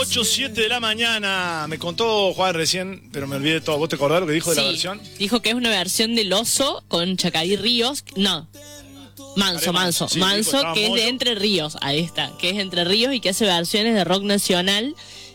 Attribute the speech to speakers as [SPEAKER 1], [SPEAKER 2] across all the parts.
[SPEAKER 1] 8:07 de la mañana. Me contó Juan recién, pero me olvidé todo. ¿Vos te acordás lo que dijo de la versión?
[SPEAKER 2] Dijo que es una versión del Oso con Chacarí Ríos. No, Manso,
[SPEAKER 1] Sí,
[SPEAKER 2] que es de Entre Ríos. Ahí está, que es Entre Ríos y que hace versiones de rock nacional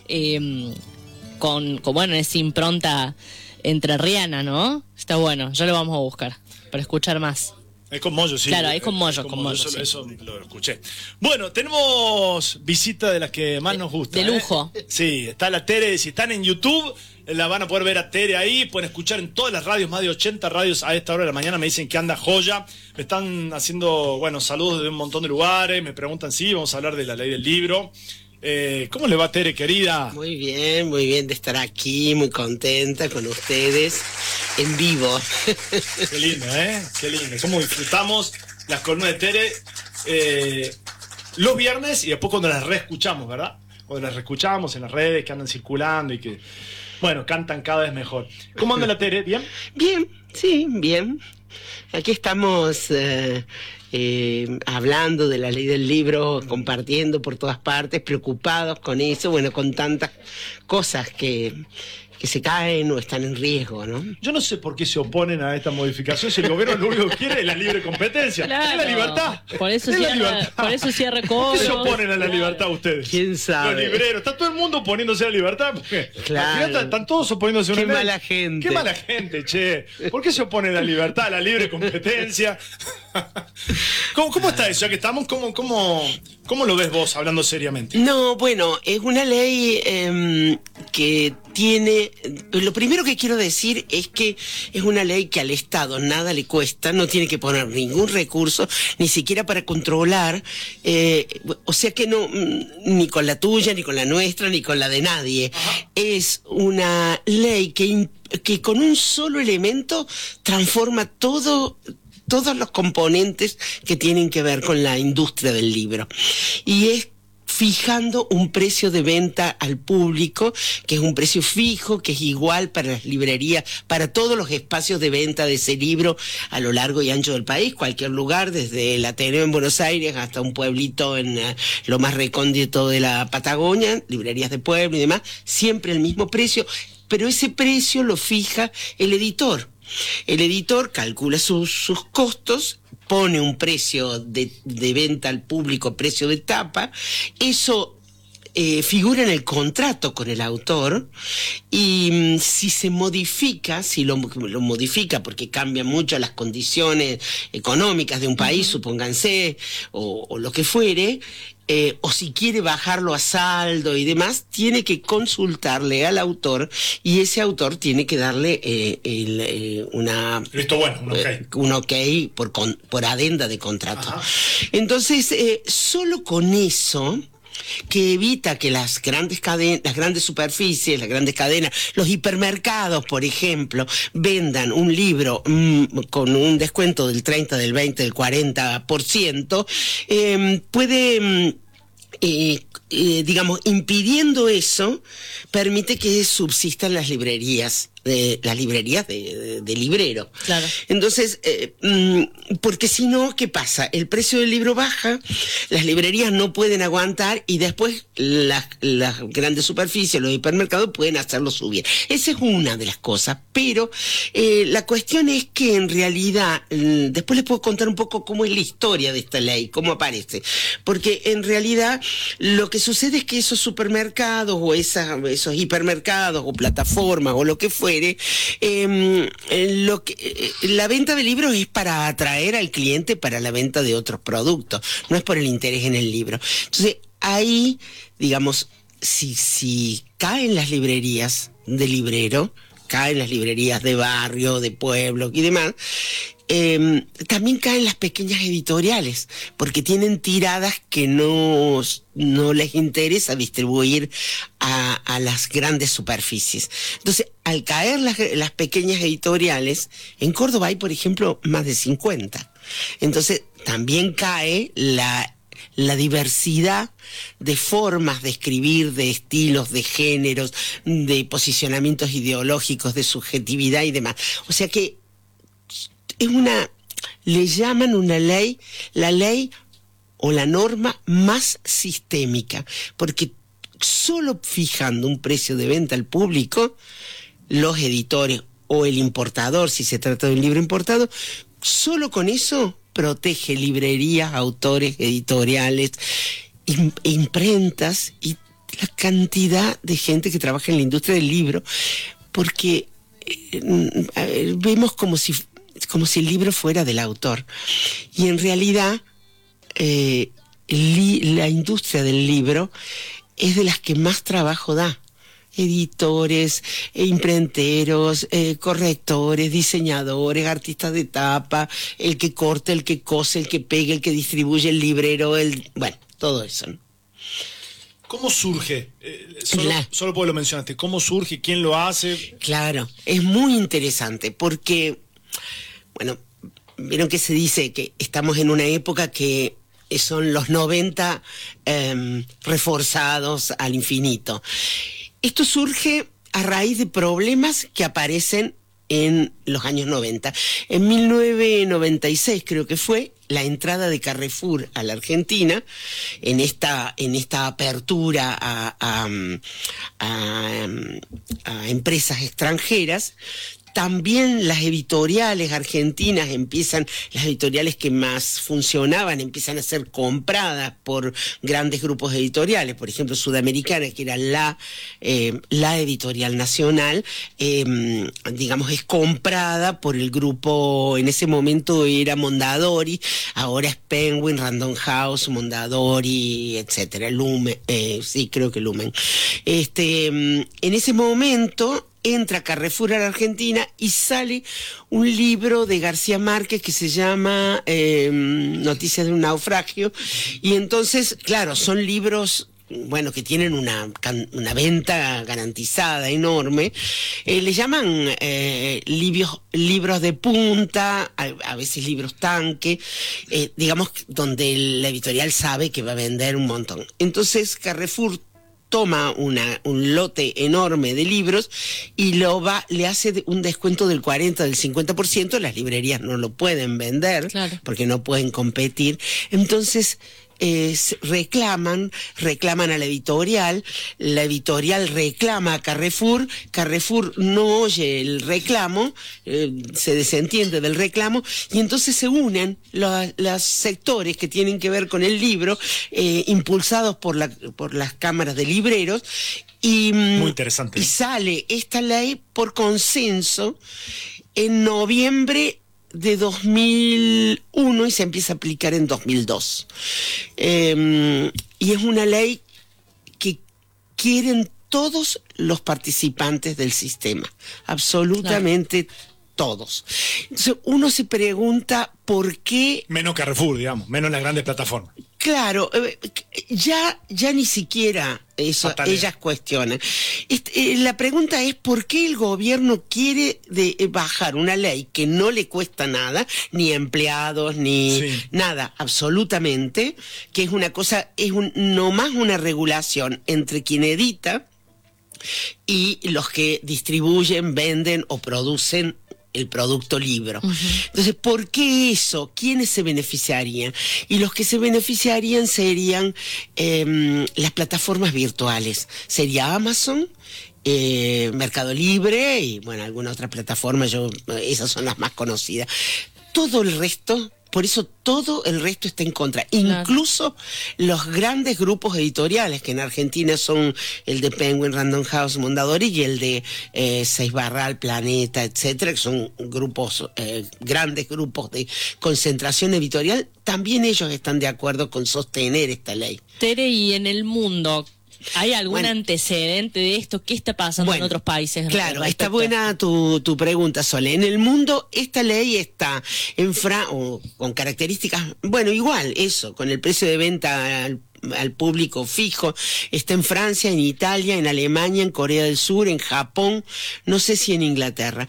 [SPEAKER 2] con bueno, esa impronta entrerriana, ¿no? Está bueno, ya lo vamos a buscar para escuchar más.
[SPEAKER 1] Es con Moyo, sí.
[SPEAKER 2] Claro, es con Moyo,
[SPEAKER 1] Eso lo escuché. Bueno, tenemos visita de las que más nos gusta.
[SPEAKER 2] De lujo.
[SPEAKER 1] Sí, está la Tere. Si están en YouTube, la van a poder ver a Tere ahí. Pueden escuchar en todas las radios, más de 80 radios a esta hora de la mañana. Me dicen que anda joya. Me están haciendo, saludos de un montón de lugares. Me preguntan si vamos a hablar de la ley del libro. ¿Cómo le va, Tere, querida?
[SPEAKER 3] Muy bien de estar aquí, muy contenta con ustedes, en vivo.
[SPEAKER 1] Qué lindo, Qué lindo. Cómo disfrutamos las columnas de Tere los viernes y después cuando las reescuchamos, ¿verdad? Cuando las reescuchamos en las redes que andan circulando y que, cantan cada vez mejor. ¿Cómo anda la Tere? ¿Bien?
[SPEAKER 3] Bien, sí, bien. Aquí estamos hablando de la ley del libro, compartiendo por todas partes, preocupados con eso, con tantas cosas que se caen o están en riesgo, ¿no?
[SPEAKER 1] Yo no sé por qué se oponen a esta modificación si el gobierno lo único que quiere es la libre competencia.
[SPEAKER 2] Claro.
[SPEAKER 1] Es la libertad.
[SPEAKER 2] Por eso cierra
[SPEAKER 1] ¿Por qué se
[SPEAKER 2] cobros.
[SPEAKER 1] oponen a la libertad ustedes?
[SPEAKER 3] ¿Quién sabe?
[SPEAKER 1] Los libreros. Está todo el mundo oponiéndose a la libertad porque
[SPEAKER 3] claro.
[SPEAKER 1] Al final están todos oponiéndose a una
[SPEAKER 3] Qué
[SPEAKER 1] ley.
[SPEAKER 3] mala gente.
[SPEAKER 1] Qué mala gente, che. ¿Por qué se oponen a la libertad, a la libre competencia? ¿Cómo está eso? Ya que estamos, ¿cómo lo ves vos hablando seriamente?
[SPEAKER 3] No, es una ley que tiene... Lo primero que quiero decir es que es una ley que al Estado nada le cuesta, no tiene que poner ningún recurso, ni siquiera para controlar, o sea que no, ni con la tuya, ni con la nuestra, ni con la de nadie. Ajá. Es una ley que con un solo elemento transforma todos los componentes que tienen que ver con la industria del libro. Y es fijando un precio de venta al público, que es un precio fijo, que es igual para las librerías, para todos los espacios de venta de ese libro a lo largo y ancho del país, cualquier lugar, desde el Ateneo en Buenos Aires hasta un pueblito en lo más recóndito de la Patagonia, librerías de pueblo y demás, siempre el mismo precio, pero ese precio lo fija el editor. El editor calcula sus costos, pone un precio de venta al público, precio de tapa, eso figura en el contrato con el autor y si se modifica, si lo modifica porque cambian mucho las condiciones económicas de un país, supónganse, o lo que fuere, o si quiere bajarlo a saldo y demás, tiene que consultarle al autor y ese autor tiene que darle un ok por adenda de contrato. Ajá. Entonces, solo con eso, que evita que las grandes cadenas, las grandes superficies, las grandes cadenas, los hipermercados, por ejemplo, vendan un libro con un descuento del 30, del 20, del 40%, puede... impidiendo eso, permite que subsistan las librerías de librero.
[SPEAKER 2] Claro.
[SPEAKER 3] Entonces, porque si no, ¿qué pasa? El precio del libro baja, las librerías no pueden aguantar y después las grandes superficies, los hipermercados pueden hacerlo subir. Esa es una de las cosas, pero la cuestión es que en realidad, después les puedo contar un poco cómo es la historia de esta ley, cómo aparece, porque en realidad lo que sucede es que esos supermercados o esos hipermercados o plataformas o lo que fuere, la venta de libros es para atraer al cliente para la venta de otros productos, no es por el interés en el libro. Entonces, ahí, digamos, si caen las librerías de librero, caen las librerías de barrio, de pueblo y demás, también caen las pequeñas editoriales, porque tienen tiradas que no les interesa distribuir a las grandes superficies. Entonces, al caer las pequeñas editoriales, en Córdoba hay, por ejemplo, más de 50. Entonces, también cae la diversidad de formas de escribir, de estilos, de géneros, de posicionamientos ideológicos, de subjetividad y demás. O sea que le llaman una ley, la ley o la norma más sistémica, porque solo fijando un precio de venta al público, los editores o el importador, si se trata de un libro importado, solo con eso protege librerías, autores, editoriales, imprentas y la cantidad de gente que trabaja en la industria del libro, porque vemos como si el libro fuera del autor. Y en realidad, la industria del libro es de las que más trabajo da. Editores, imprenteros, correctores, diseñadores, artistas de tapa, el que corta, el que cose, el que pega, el que distribuye, el librero, bueno, todo eso, ¿no?
[SPEAKER 1] ¿Cómo surge? Solo porque lo mencionaste. ¿Cómo surge? ¿Quién lo hace?
[SPEAKER 3] Claro, es muy interesante porque, bueno, vieron que se dice que estamos en una época que son los 90 reforzados al infinito. Esto surge a raíz de problemas que aparecen en los años 90. En 1996 creo que fue la entrada de Carrefour a la Argentina, en esta apertura a empresas extranjeras. También las editoriales argentinas las editoriales que más funcionaban, empiezan a ser compradas por grandes grupos editoriales, por ejemplo Sudamericana, que era la editorial nacional, digamos, es comprada por el grupo, en ese momento era Mondadori, ahora es Penguin, Random House, Mondadori, etcétera, Lumen, sí, creo que Lumen. En ese momento entra Carrefour a la Argentina y sale un libro de García Márquez que se llama Noticias de un naufragio, y entonces, claro, son libros, bueno, que tienen una venta garantizada enorme. Le llaman libros de punta, a veces libros tanque, digamos, donde la editorial sabe que va a vender un montón. Entonces Carrefour toma un lote enorme de libros y le hace un descuento del 40, del 50%, las librerías no lo pueden vender, claro, porque no pueden competir. Entonces reclaman a la editorial reclama a Carrefour no oye el reclamo, se desentiende del reclamo, y entonces se unen los sectores que tienen que ver con el libro, impulsados por las cámaras de libreros, y muy interesante, y sale esta ley por consenso en noviembre de 2001 y se empieza a aplicar en 2002. Y es una ley que quieren todos los participantes del sistema, absolutamente todos. Entonces uno se pregunta por qué...
[SPEAKER 1] Menos Carrefour, digamos, menos las grandes plataformas.
[SPEAKER 3] Claro, ya ni siquiera eso ellas cuestionan. La pregunta es por qué el gobierno quiere bajar una ley que no le cuesta nada, ni empleados, ni nada, absolutamente, que es una cosa, nomás una regulación entre quien edita y los que distribuyen, venden o producen el producto libro. Entonces, ¿por qué eso? ¿Quiénes se beneficiarían? Y los que se beneficiarían serían las plataformas virtuales. Sería Amazon, Mercado Libre y, bueno, alguna otra plataforma, esas son las más conocidas. Todo el resto... Por eso todo el resto está en contra. Claro. Incluso los grandes grupos editoriales, que en Argentina son el de Penguin, Random House, Mondadori, y el de Seis Barral, Planeta, etcétera, que son grupos, grandes grupos de concentración editorial, también ellos están de acuerdo con sostener esta ley.
[SPEAKER 2] Tere, y en el mundo, ¿hay algún antecedente de esto? ¿Qué está pasando en otros países?
[SPEAKER 3] Claro, está buena tu pregunta, Sole. En el mundo, esta ley está con características, bueno, igual, eso, con el precio de venta al público fijo, está en Francia, en Italia, en Alemania, en Corea del Sur, en Japón, no sé si en Inglaterra.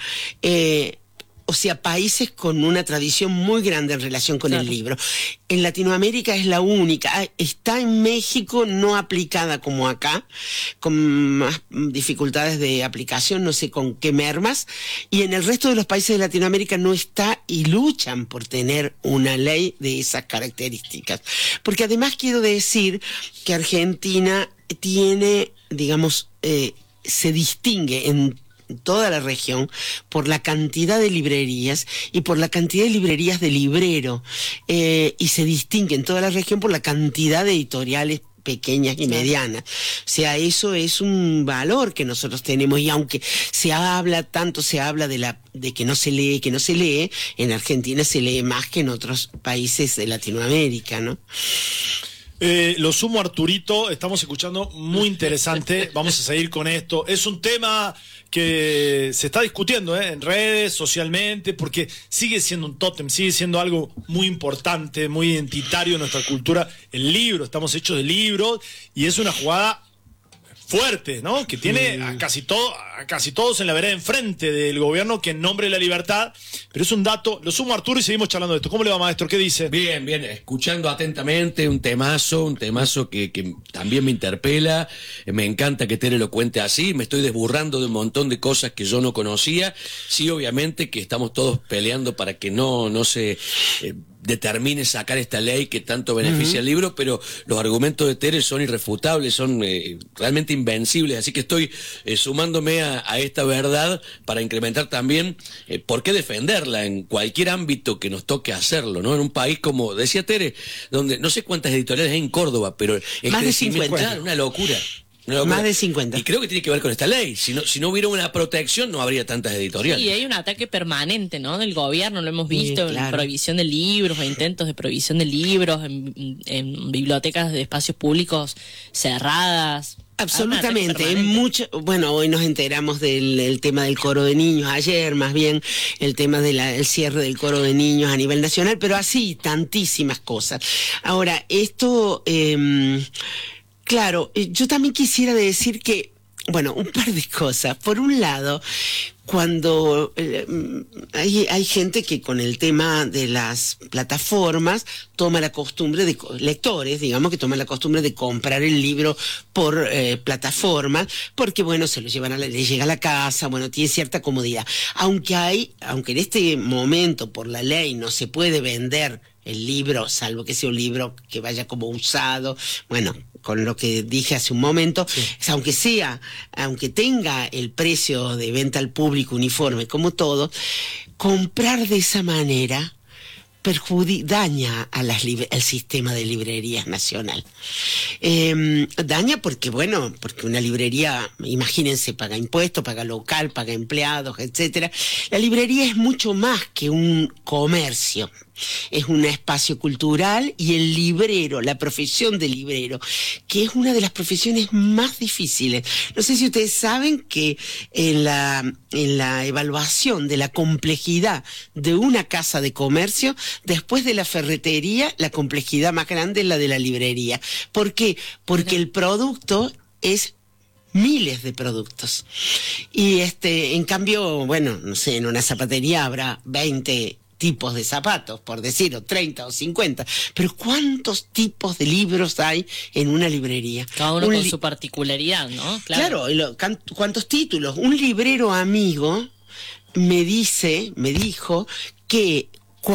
[SPEAKER 3] O sea, países con una tradición muy grande en relación con el libro. En Latinoamérica es la única. Está en México, no aplicada como acá, con más dificultades de aplicación, no sé con qué mermas. Y en el resto de los países de Latinoamérica no está, y luchan por tener una ley de esas características. Porque además quiero decir que Argentina tiene, digamos, se distingue en toda la región por la cantidad de librerías y por la cantidad de librerías de librero, y se distingue en toda la región por la cantidad de editoriales pequeñas y medianas. O sea, eso es un valor que nosotros tenemos, y aunque se habla de que no se lee, en Argentina se lee más que en otros países de Latinoamérica, ¿no?
[SPEAKER 1] Lo sumo, Arturito, estamos escuchando, muy interesante. Vamos a seguir con esto. Es un tema que se está discutiendo en redes, socialmente, porque sigue siendo un tótem, sigue siendo algo muy importante, muy identitario en nuestra cultura. El libro, estamos hechos de libros, y es una jugada fuerte, ¿no? Que tiene a casi todos en la vereda enfrente del gobierno, que en nombre de la libertad. Pero es un dato. Lo sumo, Arturo, y seguimos charlando de esto. ¿Cómo le va, maestro? ¿Qué dice?
[SPEAKER 4] Bien, escuchando atentamente, un temazo que también me interpela. Me encanta que Tere lo cuente así. Me estoy desburrando de un montón de cosas que yo no conocía. Sí, obviamente que estamos todos peleando para que no se determine sacar esta ley que tanto beneficia al libro, pero los argumentos de Tere son irrefutables, son realmente invencibles, así que estoy sumándome a esta verdad para incrementar también por qué defenderla en cualquier ámbito que nos toque hacerlo, ¿no? En un país, como decía Tere, donde no sé cuántas editoriales hay en Córdoba, pero
[SPEAKER 3] más de 50.
[SPEAKER 4] Claro, una locura.
[SPEAKER 3] Más de 50.
[SPEAKER 4] Y creo que tiene que ver con esta ley. Si no hubiera una protección, no habría tantas editoriales.
[SPEAKER 2] Y hay un ataque permanente, ¿no? Del gobierno, lo hemos visto, en prohibición de libros, intentos de prohibición de libros, en bibliotecas de espacios públicos cerradas.
[SPEAKER 3] Absolutamente, bueno, hoy nos enteramos del tema del coro de niños, ayer más bien el tema del cierre del coro de niños a nivel nacional, pero así tantísimas cosas. Ahora, esto, claro, yo también quisiera decir que, bueno, un par de cosas. Por un lado, cuando hay gente que con el tema de las plataformas toma la costumbre de, lectores, digamos, que toman la costumbre de comprar el libro por plataformas, porque bueno, se lo llevan le llega a la casa, bueno, tiene cierta comodidad. Aunque en este momento por la ley no se puede vender el libro, salvo que sea un libro que vaya como usado, bueno, con lo que dije hace un momento, sí. Aunque tenga el precio de venta al público uniforme como todo, comprar de esa manera daña al sistema de librerías nacional. Daña porque una librería, imagínense, paga impuestos, paga local, paga empleados, etcétera. La librería es mucho más que un comercio. Es un espacio cultural, y el librero, la profesión de librero, que es una de las profesiones más difíciles. No sé si ustedes saben que en la evaluación de la complejidad de una casa de comercio, después de la ferretería, la complejidad más grande es la de la librería. ¿Por qué? Porque el producto es miles de productos. Y en cambio, bueno, no sé, en una zapatería habrá 20 tipos de zapatos, por decir, o 30 o 50, pero ¿cuántos tipos de libros hay en una librería?
[SPEAKER 2] Cada uno con su particularidad, ¿no?
[SPEAKER 3] Claro, ¿cuántos títulos? Un librero amigo me dijo que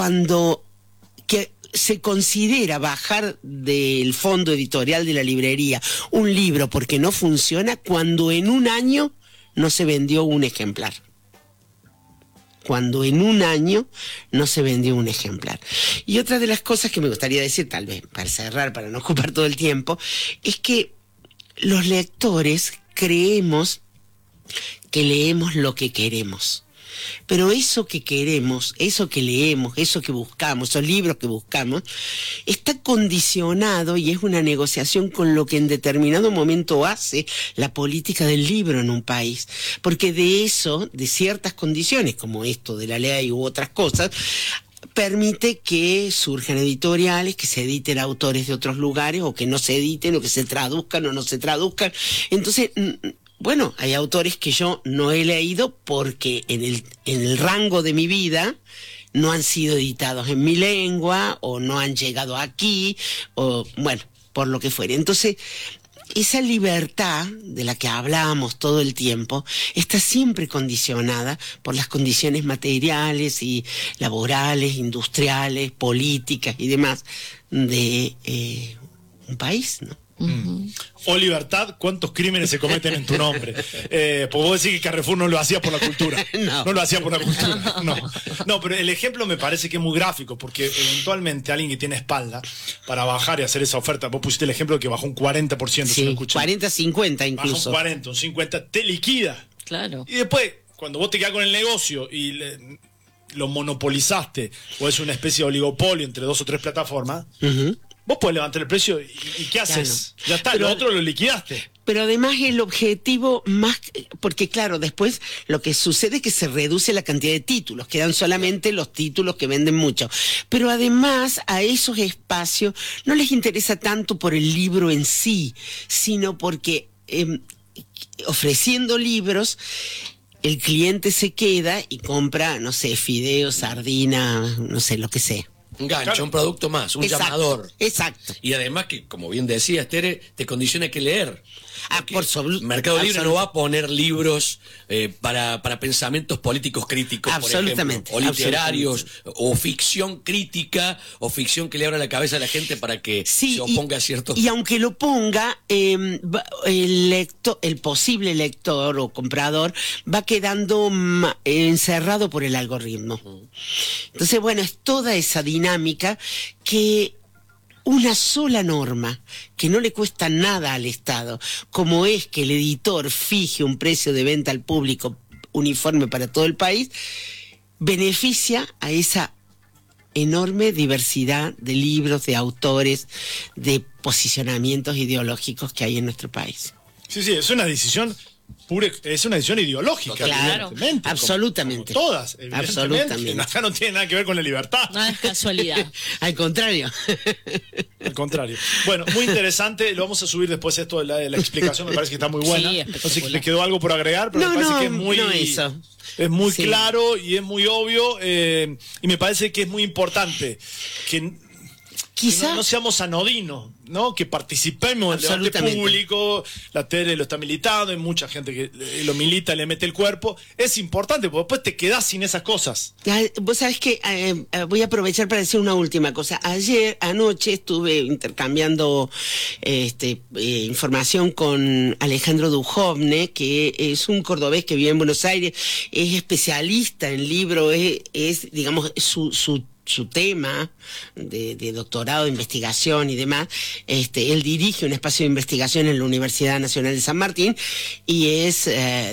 [SPEAKER 3] se considera bajar del fondo editorial de la librería un libro porque no funciona cuando en un año no se vendió un ejemplar. Cuando en un año no se vendió un ejemplar. Y otra de las cosas que me gustaría decir, tal vez para cerrar, para no ocupar todo el tiempo, es que los lectores creemos que leemos lo que queremos. Pero eso que queremos, eso que leemos, eso que buscamos, esos libros que buscamos, está condicionado y es una negociación con lo que en determinado momento hace la política del libro en un país. Porque de ciertas condiciones, como esto de la ley u otras cosas, permite que surjan editoriales, que se editen autores de otros lugares, o que no se editen, o que se traduzcan o no se traduzcan. Entonces, bueno, hay autores que yo no he leído porque en el rango de mi vida no han sido editados en mi lengua, o no han llegado aquí, o bueno, por lo que fuera. Entonces, esa libertad de la que hablamos todo el tiempo está siempre condicionada por las condiciones materiales y laborales, industriales, políticas y demás de un país, ¿no?
[SPEAKER 1] O libertad, ¿cuántos crímenes se cometen en tu nombre? Porque vos decís que Carrefour no lo hacía por la cultura. No lo hacía por la cultura. No, pero el ejemplo me parece que es muy gráfico, porque eventualmente alguien que tiene espalda para bajar y hacer esa oferta, vos pusiste el ejemplo de que bajó un 40%.
[SPEAKER 3] Sí, 40, 50 incluso.
[SPEAKER 1] Bajó un 40, un 50, te liquida.
[SPEAKER 2] Claro.
[SPEAKER 1] Y después, cuando vos te quedás con el negocio y lo monopolizaste, o es una especie de oligopolio entre 2 o 3 plataformas, vos podés levantar el precio y ¿qué haces? Ya está, lo otro lo liquidaste.
[SPEAKER 3] Pero además el objetivo más, porque claro, después lo que sucede es que se reduce la cantidad de títulos, quedan solamente los títulos que venden mucho. Pero además a esos espacios no les interesa tanto por el libro en sí, sino porque ofreciendo libros, el cliente se queda y compra, no sé, fideos, sardina, no sé, lo que sea.
[SPEAKER 4] Un gancho, un producto más, un llamador.
[SPEAKER 3] Exacto.
[SPEAKER 4] Y además que, como bien decías, Tere, te condiciona que leer.
[SPEAKER 3] Por
[SPEAKER 4] Mercado Libre no va a poner libros para pensamientos políticos críticos, por ejemplo, o literarios, o ficción crítica, o ficción que le abra la cabeza a la gente para que se oponga a ciertos...
[SPEAKER 3] Y aunque lo ponga, el posible lector o comprador va quedando encerrado por el algoritmo. Entonces, bueno, es toda esa dinámica que... Una sola norma que no le cuesta nada al Estado, como es que el editor fije un precio de venta al público uniforme para todo el país, beneficia a esa enorme diversidad de libros, de autores, de posicionamientos ideológicos que hay en nuestro país.
[SPEAKER 1] Sí, es una decisión es una decisión ideológica.
[SPEAKER 3] Claro, absolutamente.
[SPEAKER 1] Como todas,
[SPEAKER 3] absolutamente.
[SPEAKER 1] Acá no tiene nada que ver con la libertad.
[SPEAKER 2] No es casualidad.
[SPEAKER 3] Al contrario.
[SPEAKER 1] Al contrario. Bueno, muy interesante. Lo vamos a subir después esto de la explicación. Me parece que está muy buena.
[SPEAKER 2] Sí,
[SPEAKER 1] no sé si le quedó algo por agregar, pero me parece que es muy claro y es muy obvio. Y me parece que es muy importante que no seamos anodinos, ¿no? Que participemos del debate público. La tele lo está militando, hay mucha gente que lo milita, le mete el cuerpo. Es importante, porque después te quedás sin esas cosas.
[SPEAKER 3] Vos sabés que voy a aprovechar para decir una última cosa. Anoche estuve intercambiando información con Alejandro Duhovne, que es un cordobés que vive en Buenos Aires, es especialista en libros, es digamos, su tema de doctorado, de investigación y demás. Él dirige un espacio de investigación en la Universidad Nacional de San Martín y es,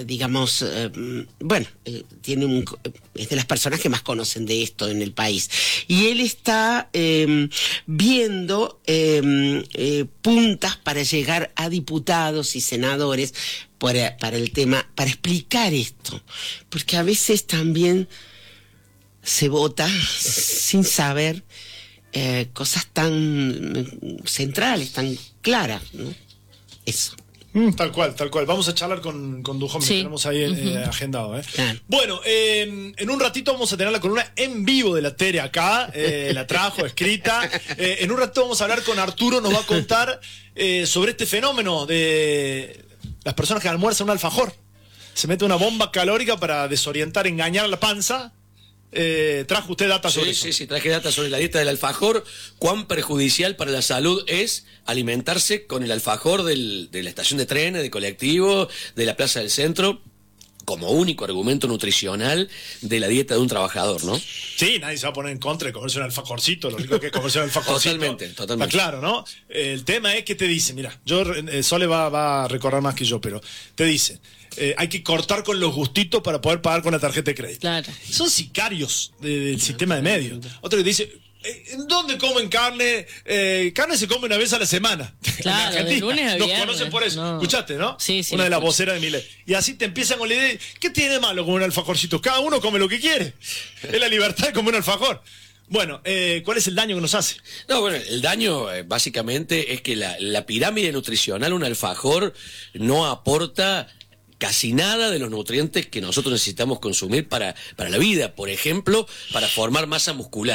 [SPEAKER 3] es de las personas que más conocen de esto en el país. Y él está viendo puntas para llegar a diputados y senadores para el tema, para explicar esto. Porque a veces también se vota sin saber cosas tan centrales, tan claras, ¿no? Eso.
[SPEAKER 1] Tal cual. Vamos a charlar con Duhovne, que tenemos ahí agendado.
[SPEAKER 3] Claro.
[SPEAKER 1] Bueno, en un ratito vamos a tener la columna en vivo de la Tere acá, la trajo escrita. En un ratito vamos a hablar con Arturo, nos va a contar sobre este fenómeno de las personas que almuerzan un alfajor. Se mete una bomba calórica para desorientar, engañar la panza. ¿Trajo usted data sobre eso?
[SPEAKER 4] Sí, traje data sobre la dieta del alfajor. Cuán perjudicial para la salud es alimentarse con el alfajor de la estación de trenes, de colectivo, de la plaza del centro, como único argumento nutricional de la dieta de un trabajador, ¿no?
[SPEAKER 1] Sí, nadie se va a poner en contra de comerse un alfajorcito, lo rico que es comerse un alfajorcito.
[SPEAKER 4] Totalmente.
[SPEAKER 1] Está claro, ¿no? El tema es que te dice, mira, Sole va a recordar más que yo, pero te dice, hay que cortar con los gustitos para poder pagar con la tarjeta de crédito.
[SPEAKER 2] Claro.
[SPEAKER 1] Son sicarios del sistema de medios. Otro que dice, ¿en dónde comen carne? Carne se come una vez a la semana.
[SPEAKER 2] Claro,
[SPEAKER 1] en Argentina.
[SPEAKER 2] de lunes a viernes.
[SPEAKER 1] Nos conocen por eso.
[SPEAKER 2] No.
[SPEAKER 1] ¿Escuchaste, no?
[SPEAKER 2] Sí.
[SPEAKER 1] Una de las voceras de Milei. Y así te empiezan con la idea, ¿qué tiene de malo comer un alfajorcito? Cada uno come lo que quiere. Es la libertad de comer un alfajor. Bueno, ¿cuál es el daño que nos hace?
[SPEAKER 4] No, bueno, el daño básicamente es que la pirámide nutricional, un alfajor, no aporta casi nada de los nutrientes que nosotros necesitamos consumir para la vida. Por ejemplo, para formar masa muscular.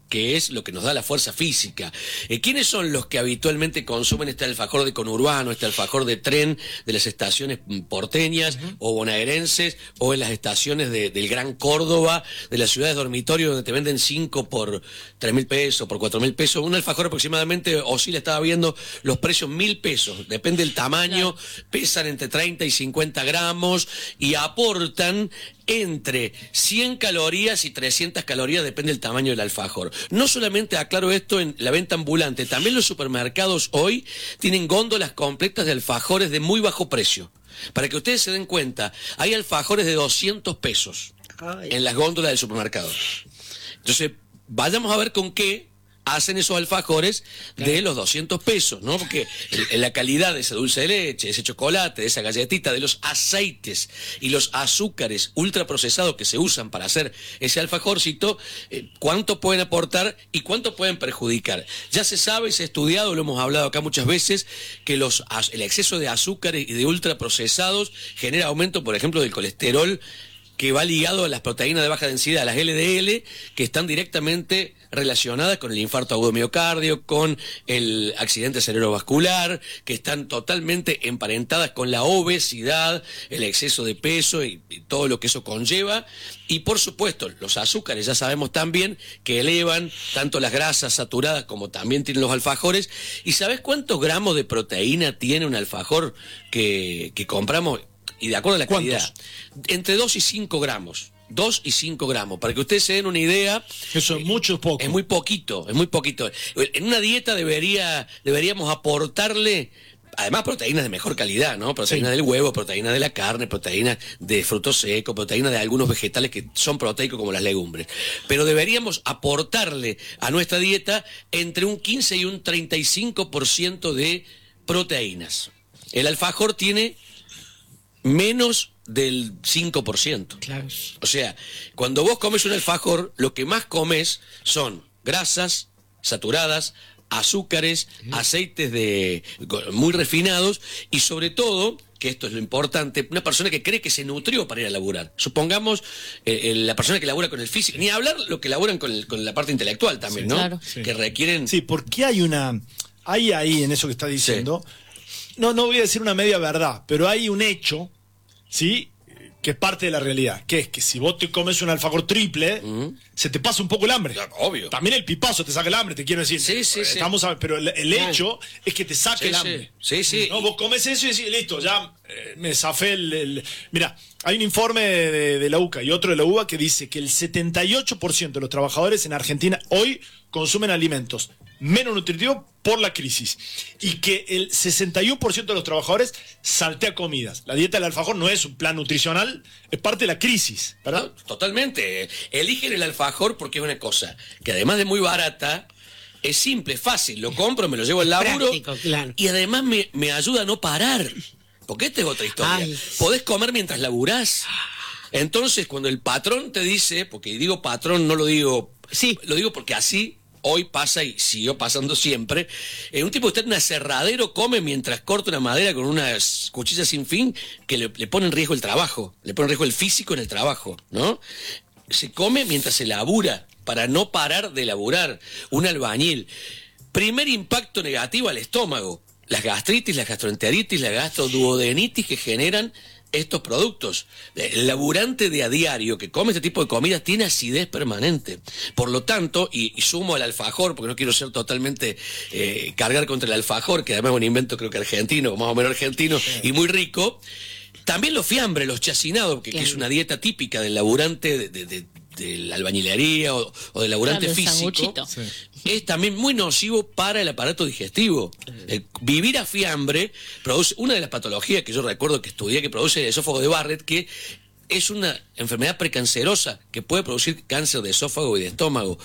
[SPEAKER 4] que es lo que nos da la fuerza física. ¿Quiénes son los que habitualmente consumen este alfajor de conurbano, este alfajor de tren de las estaciones porteñas o bonaerenses, o en las estaciones del Gran Córdoba, de las ciudades dormitorio, donde te venden 5 por 3.000 pesos, por 4.000 pesos? Un alfajor aproximadamente, oscila, estaba viendo los precios, 1.000 pesos, depende del tamaño, pesan entre 30 y 50 gramos y aportan entre 100 calorías y 300 calorías, depende del tamaño del alfajor. No solamente aclaro esto en la venta ambulante, también los supermercados hoy tienen góndolas completas de alfajores de muy bajo precio. Para que ustedes se den cuenta, hay alfajores de 200 pesos en las góndolas del supermercado. Entonces, vayamos a ver con qué hacen esos alfajores de los 200 pesos, ¿no? Porque la calidad de ese dulce de leche, de ese chocolate, de esa galletita, de los aceites y los azúcares ultraprocesados que se usan para hacer ese alfajorcito, cuánto pueden aportar y cuánto pueden perjudicar. Ya se sabe, se ha estudiado, lo hemos hablado acá muchas veces, que el exceso de azúcares y de ultraprocesados genera aumento, por ejemplo, del colesterol, que va ligado a las proteínas de baja densidad, a las LDL, que están directamente relacionadas con el infarto agudo de miocardio, con el accidente cerebrovascular, que están totalmente emparentadas con la obesidad, el exceso de peso y todo lo que eso conlleva. Y por supuesto, los azúcares, ya sabemos también que elevan tanto las grasas saturadas como también tienen los alfajores. ¿Y sabes cuántos gramos de proteína tiene un alfajor que compramos? Y de acuerdo a la calidad, entre 2 y 5 gramos. 2 y 5 gramos, para que ustedes se den una idea.
[SPEAKER 1] Eso es mucho o poco.
[SPEAKER 4] Es muy poquito, es muy poquito. En una dieta deberíamos aportarle, además, proteínas de mejor calidad, ¿no? Proteínas del huevo, proteínas de la carne, proteínas de frutos secos, proteínas de algunos vegetales que son proteicos como las legumbres. Pero deberíamos aportarle a nuestra dieta entre un 15 y un 35% de proteínas. El alfajor tiene menos del 5%. Claro. O sea, cuando vos comes un alfajor, lo que más comes son grasas saturadas, azúcares, aceites muy refinados y sobre todo, que esto es lo importante, una persona que cree que se nutrió para ir a laburar. Supongamos la persona que labura con el físico, ni hablar lo que laburan con la parte intelectual también, ¿no? Claro. Que requieren...
[SPEAKER 1] Sí, porque hay ahí en eso que está diciendo, no voy a decir una media verdad, pero hay un hecho, ¿sí?, que es parte de la realidad, que es que si vos te comes un alfajor triple, se te pasa un poco el hambre.
[SPEAKER 4] Claro, obvio.
[SPEAKER 1] También el pipazo te saca el hambre, te quiero decir.
[SPEAKER 4] Sí.
[SPEAKER 1] Pero el hecho es que te saque el hambre.
[SPEAKER 4] Sí.
[SPEAKER 1] ¿No? Vos comes eso y decís, listo, ya me zafé Mirá, hay un informe de la UCA y otro de la UBA que dice que el 78% de los trabajadores en Argentina hoy consumen alimentos menos nutritivos por la crisis y que el 61% de los trabajadores saltea comidas. La dieta del alfajor no es un plan nutricional, es parte de la crisis, ¿verdad?
[SPEAKER 4] No, totalmente. Eligen el alfajor porque es una cosa que además de muy barata, es simple, fácil. Lo compro, me lo llevo al laburo.
[SPEAKER 3] Práctico, claro.
[SPEAKER 4] Y además me ayuda a no parar. Porque esta es otra historia.
[SPEAKER 3] Ay.
[SPEAKER 4] Podés comer mientras laburás. Entonces, cuando el patrón te dice, porque digo patrón, no lo digo... Sí. Lo digo porque así... hoy pasa y siguió pasando siempre. Un tipo que está en un aserradero come mientras corta una madera con unas cuchillas sin fin que le pone en riesgo el trabajo, le pone en riesgo el físico en el trabajo, ¿no? Se come mientras se labura, para no parar de laburar. Un albañil. Primer impacto negativo al estómago. Las gastritis, la gastroenteritis, la gastroduodenitis que generan estos productos. El laburante de a diario que come este tipo de comidas tiene acidez permanente. Por lo tanto, y sumo al alfajor, porque no quiero ser totalmente cargar contra el alfajor, que además es un invento creo que argentino, más o menos argentino, y muy rico. También los fiambres, los chacinados, que es una dieta típica del laburante de la albañilería o del laburante físico, es también muy nocivo para el aparato digestivo. Vivir a fiambre produce una de las patologías que yo recuerdo que estudié, que produce el esófago de Barrett, que es una enfermedad precancerosa que puede producir cáncer de esófago y de estómago.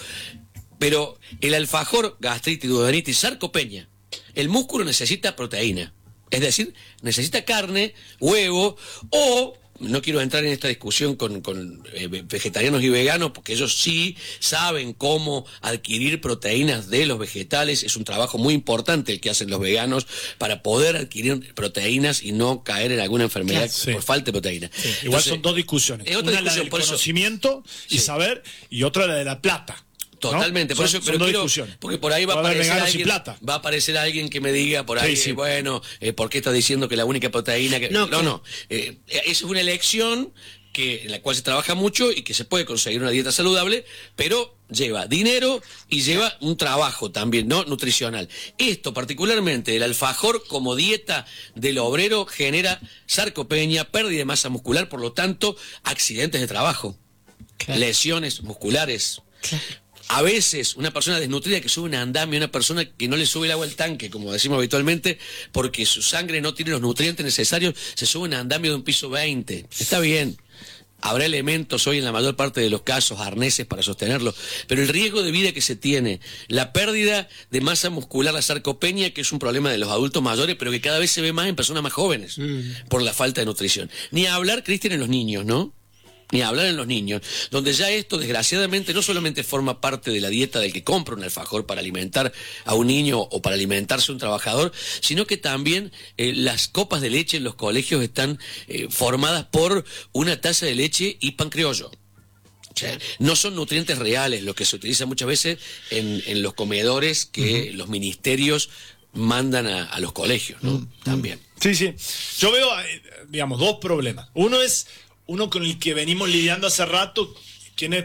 [SPEAKER 4] Pero el alfajor, gastritis, duodenitis, sarcopenia, el músculo necesita proteína. Es decir, necesita carne, huevo o... No quiero entrar en esta discusión con vegetarianos y veganos, porque ellos sí saben cómo adquirir proteínas de los vegetales. Es un trabajo muy importante el que hacen los veganos para poder adquirir proteínas y no caer en alguna enfermedad por falta de proteína. Sí.
[SPEAKER 1] Igual entonces, son dos discusiones. Una la del conocimiento y saber, y otra la de la plata.
[SPEAKER 4] Totalmente,
[SPEAKER 1] ¿no?
[SPEAKER 4] por eso,
[SPEAKER 1] son dos discusiones.
[SPEAKER 4] porque por ahí va a aparecer alguien que me diga por ahí, bueno, ¿por qué estás diciendo que la única proteína que no, es una elección en la cual se trabaja mucho y que se puede conseguir una dieta saludable, pero lleva dinero y lleva un trabajo también, ¿no? Nutricional. Esto, particularmente, el alfajor como dieta del obrero genera sarcopenia, pérdida de masa muscular, por lo tanto, accidentes de trabajo, lesiones musculares. A veces una persona desnutrida que sube un andamio, una persona que no le sube el agua al tanque, como decimos habitualmente, porque su sangre no tiene los nutrientes necesarios, se sube un andamio de un piso 20. Está bien. Habrá elementos hoy en la mayor parte de los casos, arneses para sostenerlo, pero el riesgo de vida que se tiene, la pérdida de masa muscular, la sarcopenia, que es un problema de los adultos mayores, pero que cada vez se ve más en personas más jóvenes, por la falta de nutrición. Ni hablar, Cristian, en los niños, ¿no? Ni hablar en los niños, donde ya esto, desgraciadamente, no solamente forma parte de la dieta del que compra un alfajor para alimentar a un niño o para alimentarse a un trabajador, sino que también las copas de leche en los colegios están formadas por una taza de leche y pan criollo. O sea, no son nutrientes reales lo que se utiliza muchas veces en los comedores que los ministerios mandan a los colegios, ¿no? También.
[SPEAKER 1] Sí. Yo veo, digamos, dos problemas. Uno con el que venimos lidiando hace rato, quienes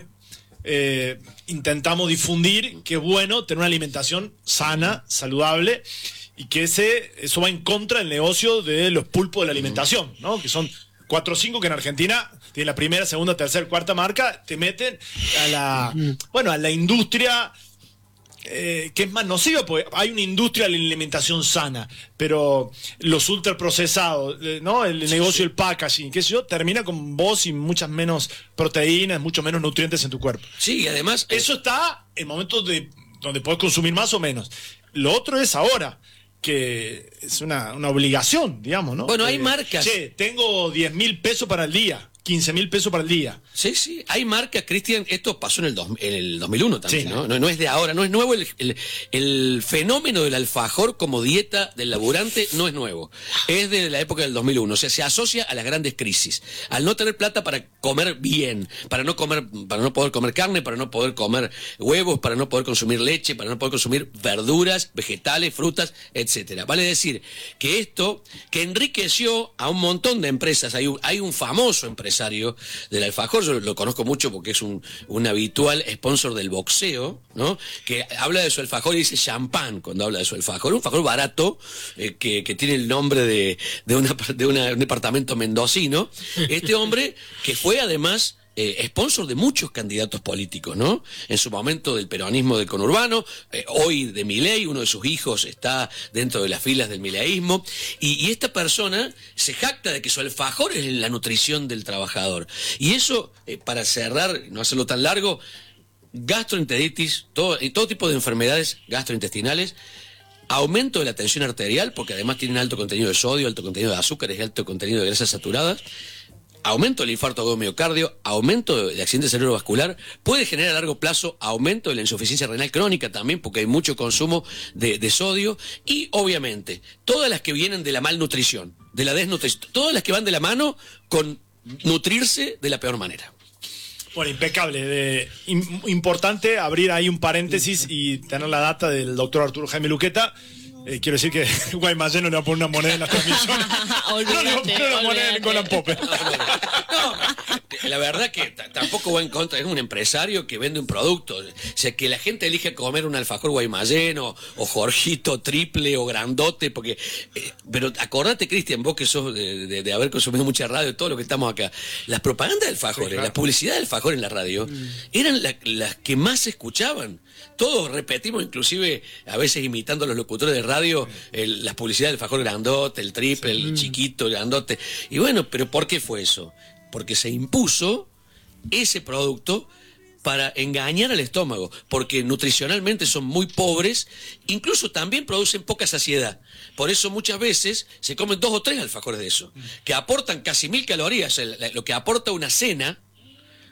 [SPEAKER 1] intentamos difundir que es bueno tener una alimentación sana, saludable, y que eso va en contra del negocio de los pulpos de la alimentación, ¿no? Que son 4 o 5 que en Argentina tienen la primera, segunda, tercera, cuarta marca, te meten a la industria que es más nociva, porque hay una industria de la alimentación sana, pero los ultraprocesados, ¿no? El negocio del packaging, qué sé yo, termina con vos y muchas menos proteínas, mucho menos nutrientes en tu cuerpo.
[SPEAKER 4] Sí, y además
[SPEAKER 1] eso está en momentos donde podés consumir más o menos. Lo otro es ahora, que es una obligación, digamos, ¿no?
[SPEAKER 4] Bueno, hay marcas.
[SPEAKER 1] Tengo 10.000 pesos para el día, 15.000 pesos para el día.
[SPEAKER 4] Sí, hay marcas, Cristian, esto pasó en el 2001 también,
[SPEAKER 1] sí,
[SPEAKER 4] ¿no? No es de ahora, no es nuevo el fenómeno del alfajor como dieta del laburante, no es nuevo, es de la época del 2001, o sea, se asocia a las grandes crisis, al no tener plata para comer bien, para no poder comer carne, para no poder comer huevos, para no poder consumir leche, para no poder consumir verduras, vegetales, frutas, etcétera. Vale decir que esto, que enriqueció a un montón de empresas, hay un famoso empresario del alfajor, yo lo conozco mucho porque es un habitual sponsor del boxeo, ¿no? Que habla de su alfajor y dice champán cuando habla de su alfajor, un alfajor barato que tiene el nombre de un departamento mendocino. Este hombre que fue además sponsor de muchos candidatos políticos, ¿no? En su momento del peronismo del conurbano, hoy de Milei, uno de sus hijos está dentro de las filas del mileísmo, y esta persona se jacta de que su alfajor es la nutrición del trabajador. Y eso, para cerrar, no hacerlo tan largo, gastroenteritis, todo tipo de enfermedades gastrointestinales, aumento de la tensión arterial, porque además tienen alto contenido de sodio, alto contenido de azúcares y alto contenido de grasas saturadas, aumento del infarto agudo miocardio, aumento de accidente cerebrovascular, puede generar a largo plazo aumento de la insuficiencia renal crónica también, porque hay mucho consumo de sodio, y obviamente todas las que vienen de la malnutrición, de la desnutrición, todas las que van de la mano con nutrirse de la peor manera.
[SPEAKER 1] Bueno, impecable. Importante abrir ahí un paréntesis y tener la data del doctor Arturo Jaime Luqueta. Quiero decir que Guaymallén no le va a poner una moneda en la transmisión. No le va a poner una moneda en Conan Popper.
[SPEAKER 4] No, la verdad que tampoco va en contra, es un empresario que vende un producto. O sea, que la gente elige comer un alfajor Guaymallén o Jorgito triple o grandote, porque pero acordate, Cristian, vos que sos de haber consumido mucha radio, todo lo que estamos acá, las propagandas de alfajores, sí, claro, la publicidad de alfajor en la radio, eran las que más se escuchaban. Todos repetimos, inclusive a veces imitando a los locutores de radio, las publicidades del alfajor grandote, el triple, el chiquito, el grandote. Y bueno, ¿pero por qué fue eso? Porque se impuso ese producto para engañar al estómago, porque nutricionalmente son muy pobres, incluso también producen poca saciedad. Por eso muchas veces se comen 2 o 3 alfajores de eso, que aportan casi 1000 calorías. Lo que aporta una cena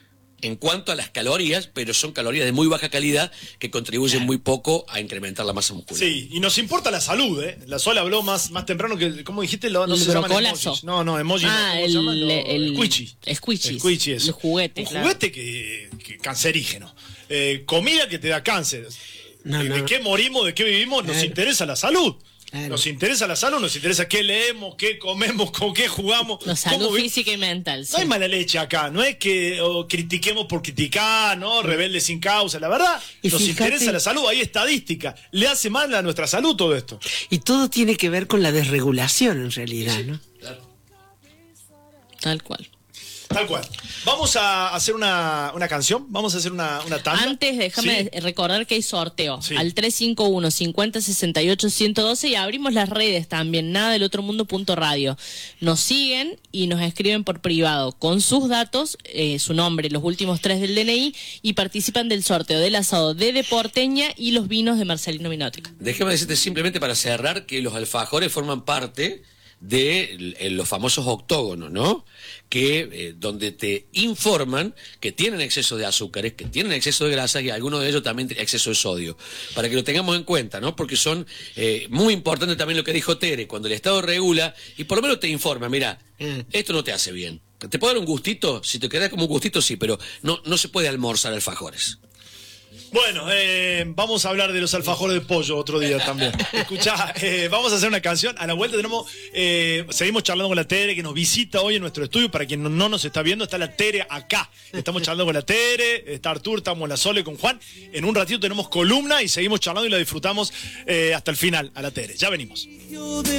[SPEAKER 4] en cuanto a las calorías, pero son calorías de muy baja calidad que contribuyen muy poco a incrementar la masa muscular.
[SPEAKER 1] Sí, y nos importa la salud, ¿eh? La Sol habló más temprano que, ¿cómo dijiste? No se llaman emojis. No, emoji no.
[SPEAKER 2] El
[SPEAKER 1] squishy.
[SPEAKER 2] Squishy,
[SPEAKER 1] eso.
[SPEAKER 2] El juguete.
[SPEAKER 1] Un juguete que cancerígeno. Comida que te da cáncer. ¿De qué morimos, de qué vivimos? Nos interesa la salud. Claro. Nos interesa la salud, nos interesa qué leemos, qué comemos, con qué jugamos.
[SPEAKER 2] La salud física y mental. Sí.
[SPEAKER 1] No hay mala leche acá, no es que critiquemos por criticar, ¿no? Rebeldes sin causa. La verdad, nos interesa la salud, hay estadística. Le hace mal a nuestra salud todo esto.
[SPEAKER 3] Y todo tiene que ver con la desregulación en realidad, ¿no?
[SPEAKER 1] Claro.
[SPEAKER 2] Tal cual.
[SPEAKER 1] Tal cual. Vamos a hacer una canción, vamos a hacer una tanda.
[SPEAKER 2] Antes, déjame recordar que hay sorteo al 351-5068-112 y abrimos las redes también, nadadelotro.mundo.radio. Nos siguen y nos escriben por privado con sus datos, su nombre, los últimos 3 del DNI y participan del sorteo del asado de Porteña y los vinos de Marcelino Vinoteca.
[SPEAKER 4] Déjame decirte simplemente para cerrar que los alfajores forman parte de los famosos octógonos, ¿no? Que donde te informan que tienen exceso de azúcares, que tienen exceso de grasas y algunos de ellos también exceso de sodio. Para que lo tengamos en cuenta, ¿no? Porque son muy importantes también lo que dijo Tere, cuando el Estado regula y por lo menos te informa, mira, esto no te hace bien. ¿Te puede dar un gustito? Si te queda como un gustito, sí, pero no se puede almorzar alfajores.
[SPEAKER 1] Bueno, vamos a hablar de los alfajores de pollo otro día también. Escuchá, vamos a hacer una canción. A la vuelta seguimos charlando con la Tere, que nos visita hoy en nuestro estudio. Para quien no nos está viendo, está la Tere acá. Estamos charlando con la Tere, está Artur, estamos la Sole con Juan. En un ratito tenemos columna y seguimos charlando y la disfrutamos hasta el final a la Tere. Ya venimos.